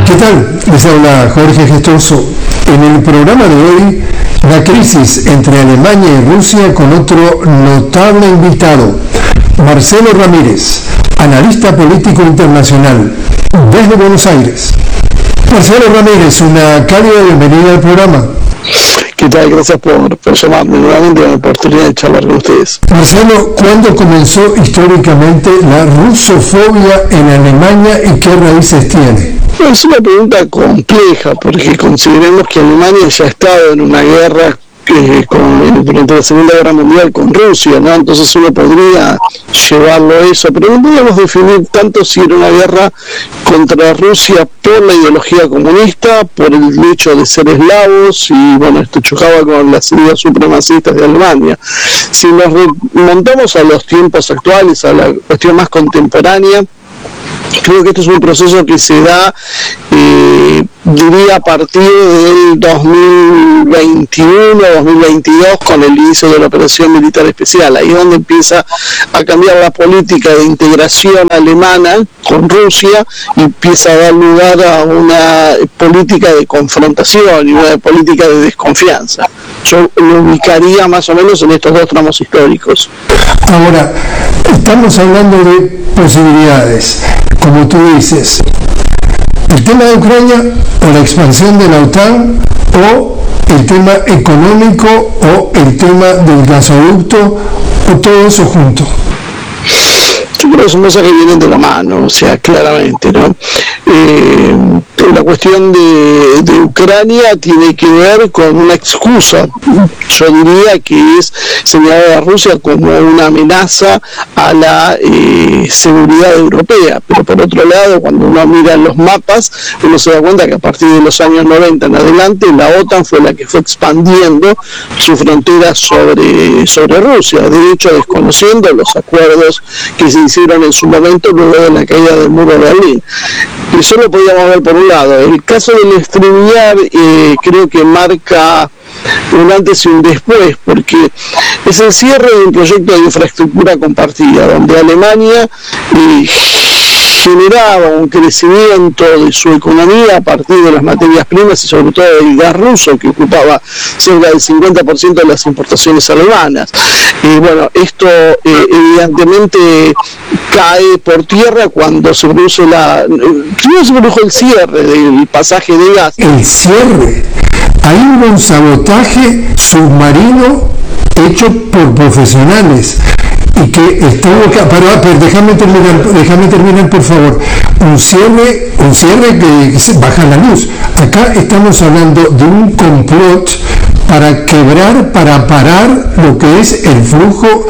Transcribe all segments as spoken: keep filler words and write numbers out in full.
¿Qué tal? Les habla Jorge Gestoso. En el programa de hoy, la crisis entre Alemania y Rusia con otro notable invitado, Marcelo Ramírez, analista político internacional, desde Buenos Aires. Marcelo Ramírez, una cálida bienvenida al programa. ¿Qué tal? Gracias por, por llamarme nuevamente a la oportunidad de charlar con ustedes. Marcelo, ¿cuándo comenzó históricamente la rusofobia en Alemania y qué raíces tiene? Es una pregunta compleja porque consideremos que Alemania ya ha estado en una guerra eh, con, durante la Segunda Guerra Mundial con Rusia, ¿no? Entonces uno podría llevarlo a eso, pero no podemos definir tanto si era una guerra contra Rusia por la ideología comunista, por el hecho de ser eslavos, y bueno, esto chocaba con las ideas supremacistas de Alemania. Si nos remontamos a los tiempos actuales, a la cuestión más contemporánea, creo que este es un proceso que se da, eh, diría, a partir del dos mil veintiuno, dos mil veintidós, con el inicio de la operación militar especial. Ahí es donde empieza a cambiar la política de integración alemana con Rusia y empieza a dar lugar a una política de confrontación y una política de desconfianza. Yo lo ubicaría más o menos en estos dos tramos históricos. Ahora, estamos hablando de posibilidades, como tú dices, el tema de Ucrania o la expansión de la OTAN o el tema económico o el tema del gasoducto o todo eso junto. Yo creo que son cosas que vienen de la mano, o sea, claramente, ¿no? Eh, la cuestión de, de Ucrania tiene que ver con una excusa, yo diría que es señalar a Rusia como una amenaza a la eh, seguridad europea, pero por otro lado, cuando uno mira los mapas, uno se da cuenta que a partir de los años noventa en adelante, la OTAN fue la que fue expandiendo su frontera sobre, sobre Rusia, de hecho desconociendo los acuerdos que se hicieron en su momento luego de la caída del muro de Berlín. Eso lo podíamos ver por un lado. El caso del StreamYard eh, creo que marca un antes y un después, porque es el cierre de un proyecto de infraestructura compartida, donde Alemania eh, generaba un crecimiento de su economía a partir de las materias primas y sobre todo del gas ruso, que ocupaba cerca del cincuenta por ciento de las importaciones alemanas. Y bueno, esto eh, evidentemente cae por tierra cuando se produce la... Primero se produjo el cierre del pasaje de gas. El cierre. Ahí hubo un sabotaje submarino hecho por profesionales y que estuvo que pero, pero déjame terminar, déjame terminar por favor. Un cierre, un cierre que se baja la luz. Acá estamos hablando de un complot para quebrar, para parar lo que es el flujo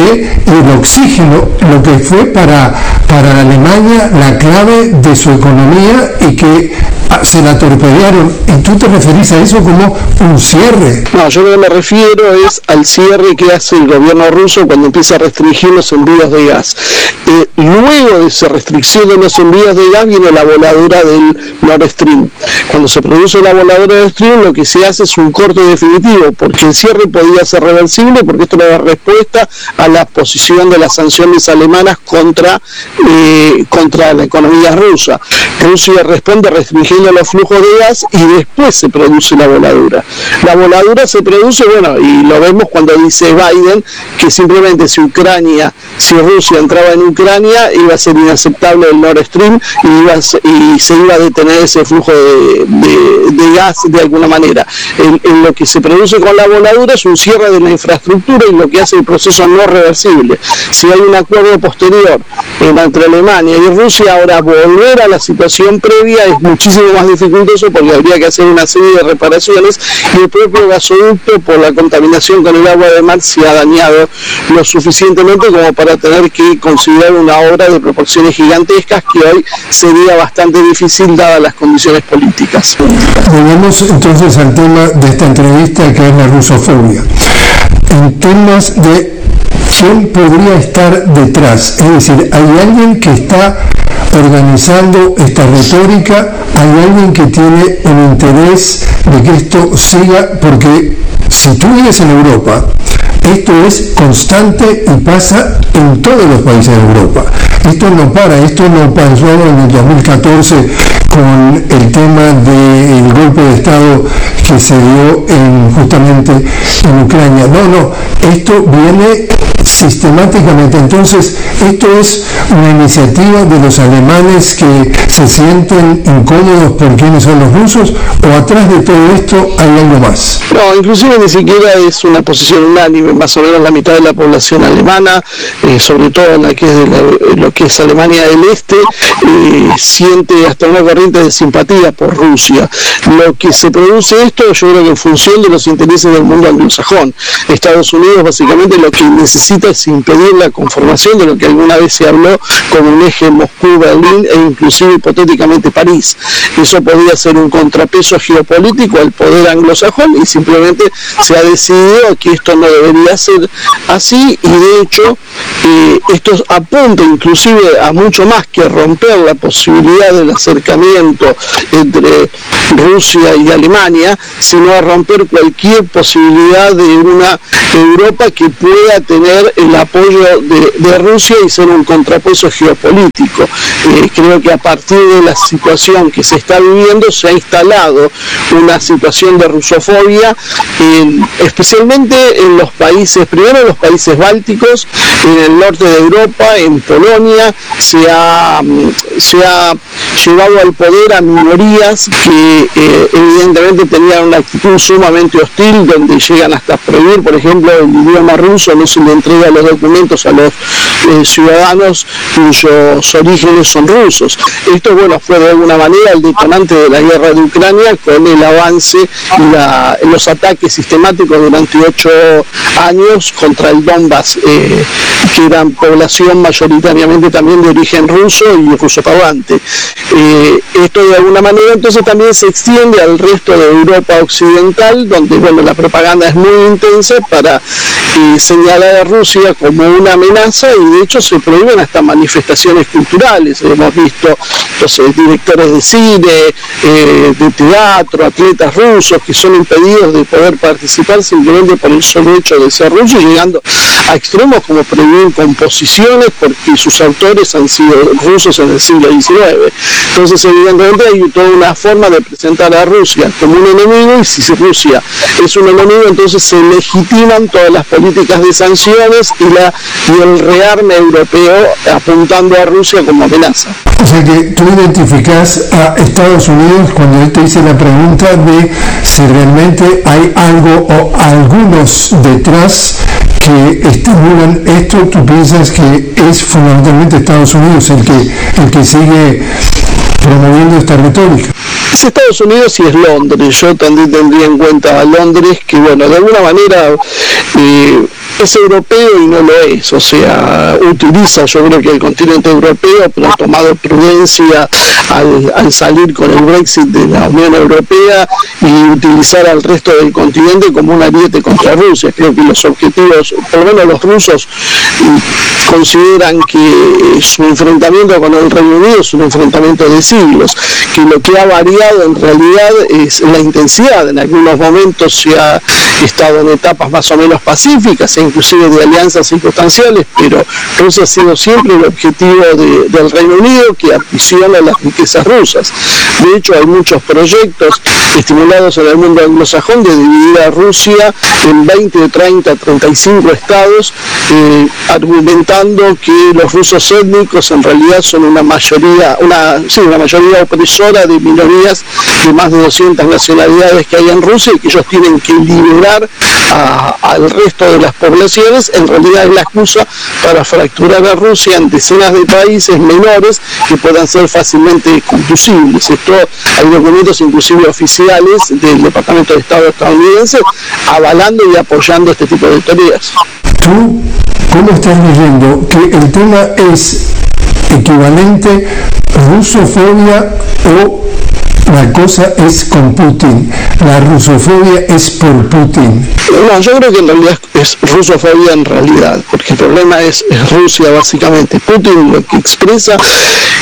del oxígeno, lo que fue para, para Alemania la clave de su economía y que se la torpedearon. ¿Y tú te referís a eso como un cierre? No, yo lo que me refiero es al cierre que hace el gobierno ruso cuando empieza a restringir los envíos de gas. Eh, luego de esa restricción de los envíos de gas viene la voladura del Nord Stream. Cuando se produce la voladura del Stream, lo que se hace es un corte definitivo, porque el cierre podía ser reversible, porque esto era la respuesta a la posición de las sanciones alemanas contra, eh, contra la economía rusa. Rusia responde restringiendo los flujos de gas y después se produce la voladura. La voladura se produce, bueno, y lo vemos cuando dice Biden que simplemente si Ucrania, si Rusia entraba en Ucrania, iba a ser inaceptable el Nord Stream y, iba a ser, y se iba a detener ese flujo de, de, de gas de alguna manera. En, en lo que se produce con la voladura es un cierre de la infraestructura y lo que hace el proceso no reversible. Si hay un acuerdo posterior entre Alemania y Rusia, ahora volver a la situación previa es muchísimo más dificultoso porque habría que hacer una serie de reparaciones y el propio gasoducto, por la contaminación con el agua de mar, se ha dañado lo suficientemente como para tener que considerar una obra de proporciones gigantescas que hoy sería bastante difícil dadas las condiciones políticas. Volvemos entonces al tema de esta entrevista, que es la rusofobia. En temas de quién podría estar detrás, es decir, hay alguien que está organizando esta retórica, hay alguien que tiene un interés de que esto siga, porque si tú vives en Europa, Esto es constante y pasa en todos los países de Europa. Esto no para, esto no pasó en el dos mil catorce con el tema del golpe de Estado que se dio en, justamente en Ucrania. No, no, esto viene sistemáticamente. Entonces, esto es una iniciativa de los alemanes que se sienten incómodos por quiénes son los rusos, o atrás de todo esto hay algo más. No, inclusive ni siquiera es una posición unánime. Más o menos la mitad de la población alemana, eh, sobre todo en la que es de la, lo que es Alemania del Este, eh, siente hasta una corriente de simpatía por Rusia. Lo que se produce esto, yo creo que en función de los intereses del mundo anglosajón. Estados Unidos básicamente lo que necesita es impedir la conformación de lo que alguna vez se habló como un eje Moscú-Berlín e inclusive hipotéticamente París. Eso podría ser un contrapeso geopolítico al poder anglosajón, y simplemente se ha decidido que esto no debería ser así, y de hecho eh, esto apunta inclusive a mucho más que romper la posibilidad del acercamiento entre Rusia y Alemania, sino a romper cualquier posibilidad de una Europa que pueda tener el apoyo de, de Rusia y ser un contrapeso geopolítico. Eh, creo que a partir de la situación que se está viviendo se ha instalado una situación de rusofobia, eh, especialmente en los países, primero en los países bálticos, en el norte de Europa, en Polonia, se ha, se ha llevado al poder a minorías que eh, evidentemente tenían una actitud sumamente hostil, donde llegan hasta prohibir, por ejemplo, el idioma ruso, no se le entrega los documentos a los eh, ciudadanos cuyos orígenes son rusos. Esto, bueno, fue de alguna manera el detonante de la guerra de Ucrania, con el avance y la, los ataques sistemáticos durante ocho años contra el Donbass, eh, que eran población mayoritariamente también de origen ruso y rusoparlante. Eh, esto de alguna manera entonces también se extiende al resto de Europa occidental, donde, bueno, la propaganda es muy intensa para eh, señalar a Rusia como una amenaza, y de hecho se prohíben hasta manifestaciones culturales. Hemos visto los eh, directores de cine, eh, de teatro, atletas rusos que son impedidos de poder participar simplemente por el solo hecho de ser rusos, llegando a extremos como prohibir composiciones porque sus autores han sido rusos en el siglo diecinueve. Entonces, evidentemente hay toda una forma de presentar a Rusia como un enemigo, y si Rusia es un enemigo, entonces se legitiman todas las políticas de sanciones y, la, y el rearme europeo apuntando a Rusia como amenaza. O sea que tú identificas a Estados Unidos cuando él te hice la pregunta de si realmente hay algo o algunos detrás que estimulan esto. Tú piensas que es fundamentalmente Estados Unidos el que, el que sigue promoviendo esta retórica. Es Estados Unidos y es Londres. Yo también tendría en cuenta a Londres, que, bueno, de alguna manera eh, es europeo y no lo es, o sea, utiliza, yo creo que el continente europeo, pero ha tomado prudencia al, al salir con el Brexit de la Unión Europea y utilizar al resto del continente como un ariete contra Rusia. Creo que los objetivos, por lo menos los rusos, consideran que su enfrentamiento con el Reino Unido es un enfrentamiento de siglos, que lo que ha variado en realidad es la intensidad. En algunos momentos se ha estado en etapas más o menos pacíficas e inclusive de alianzas circunstanciales, pero Rusia ha sido siempre el objetivo de, del Reino Unido, que ambiciona las riquezas rusas. De hecho, hay muchos proyectos estimulados en el mundo anglosajón de dividir a Rusia en veinte, treinta, treinta y cinco estados, eh, argumentando que los rusos étnicos en realidad son una mayoría, una, sí, una mayoría opresora de minorías de más de doscientas nacionalidades que hay en Rusia, y que ellos tienen que liberar a, al resto de las poblaciones. En realidad es la excusa para fracturar a Rusia en decenas de países menores que puedan ser fácilmente conducibles. Esto, hay documentos inclusive oficiales del Departamento de Estado estadounidense avalando y apoyando este tipo de teorías. ¿Tú cómo estás leyendo que el tema es equivalente rusofobia o la cosa es con Putin? La rusofobia es por Putin. No, yo creo que en realidad es rusofobia en realidad, porque el problema es, es Rusia básicamente. Putin lo que expresa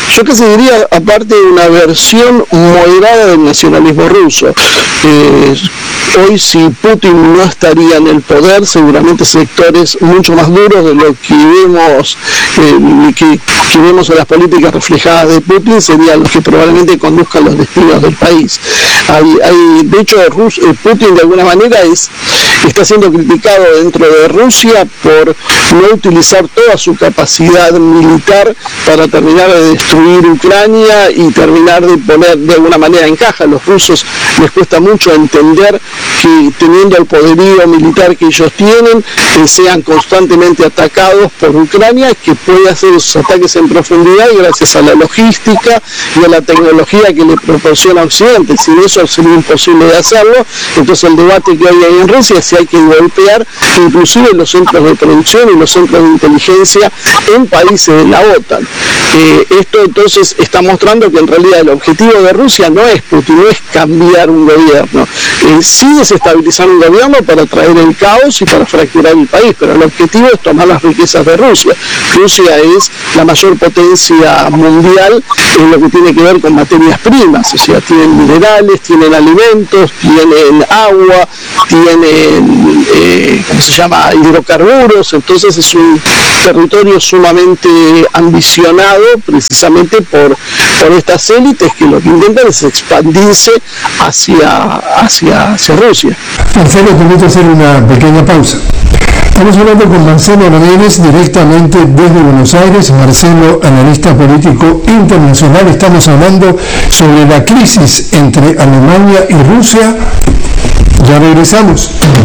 yo casi diría, aparte de una versión moderada del nacionalismo ruso. Eh, hoy, si Putin no estaría en el poder, seguramente sectores mucho más duros de lo que vemos, eh, que, que vemos en las políticas reflejadas de Putin serían los que probablemente conduzcan los destinos del país. Hay, hay, de hecho, Rus, eh, Putin de alguna manera es, está siendo criticado dentro de Rusia por no utilizar toda su capacidad militar para terminar de destruir Ucrania y terminar de poner de alguna manera en caja. A los rusos les cuesta mucho entender que teniendo el poderío militar que ellos tienen, eh, sean constantemente atacados por Ucrania, que puede hacer esos ataques en profundidad y gracias a la logística y a la tecnología que le proporciona Occidente. Sin eso sería imposible de hacerlo. Entonces el debate que hoy hay en Rusia es si hay que golpear inclusive los centros de producción y los centros de inteligencia en países de la OTAN. Eh, esto entonces está mostrando que en realidad el objetivo de Rusia no es Putin, no es cambiar un gobierno, eh, sí desestabilizar un gobierno para traer el caos y para fracturar el país, pero el objetivo es tomar las riquezas de Rusia. Rusia es la mayor potencia mundial en lo que tiene que ver con materias primas, o sea, tienen minerales, tienen alimentos, tienen agua, tienen, eh, ¿cómo se llama?, hidrocarburos. Entonces es un territorio sumamente ambicionado precisamente por, por estas élites que lo que intentan es expandirse hacia, hacia, hacia Rusia. Marcelo, te invito a hacer una pequeña pausa. Estamos hablando con Marcelo Rodríguez directamente desde Buenos Aires. Marcelo, analista político internacional. Estamos hablando sobre la crisis entre Alemania y Rusia. Ya regresamos.